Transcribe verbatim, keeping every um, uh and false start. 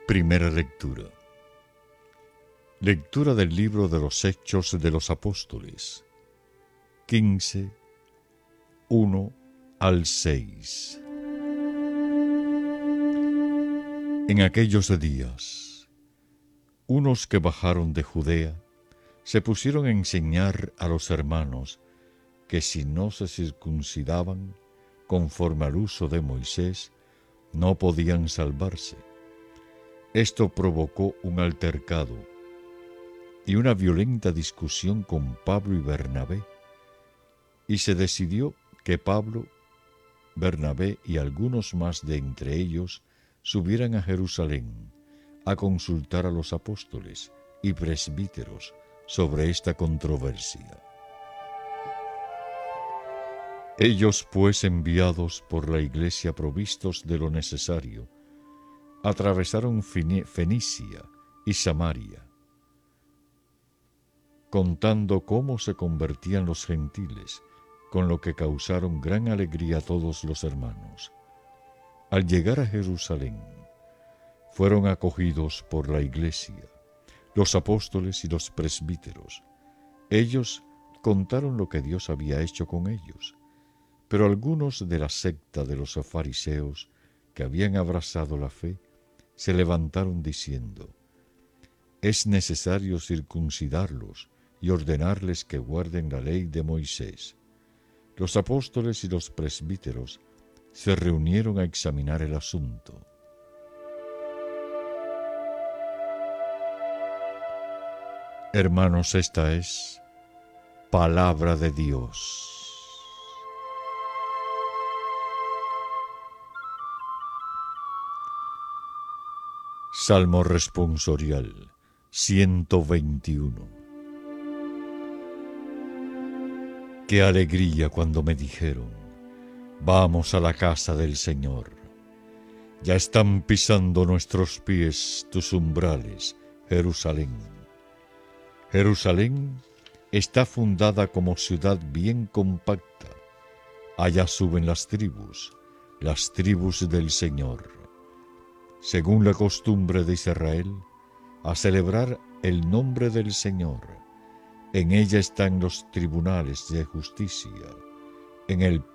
Primera lectura. Lectura del libro de los Hechos de los Apóstoles, quince, uno al seis. En aquellos días, unos que bajaron de Judea se pusieron a enseñar a los hermanos que si no se circuncidaban conforme al uso de Moisés, no podían salvarse. Esto provocó un altercado y una violenta discusión con Pablo y Bernabé, y se decidió que Pablo, Bernabé y algunos más de entre ellos subieran a Jerusalén a consultar a los apóstoles y presbíteros sobre esta controversia. Ellos, pues, enviados por la iglesia provistos de lo necesario, atravesaron Fenicia y Samaria, contando cómo se convertían los gentiles, con lo que causaron gran alegría a todos los hermanos. Al llegar a Jerusalén, fueron acogidos por la iglesia, los apóstoles y los presbíteros. Ellos contaron lo que Dios había hecho con ellos, pero algunos de la secta de los fariseos que habían abrazado la fe se levantaron diciendo: es necesario circuncidarlos y ordenarles que guarden la ley de Moisés. Los apóstoles y los presbíteros se reunieron a examinar el asunto. Hermanos, esta es palabra de Dios. Salmo responsorial ciento veintiuno. Qué alegría cuando me dijeron: vamos a la casa del Señor. Ya están pisando nuestros pies tus umbrales, Jerusalén. Jerusalén está fundada como ciudad bien compacta. Allá suben las tribus, las tribus del Señor, según la costumbre de Israel, a celebrar el nombre del Señor. En ella están los tribunales de justicia. En el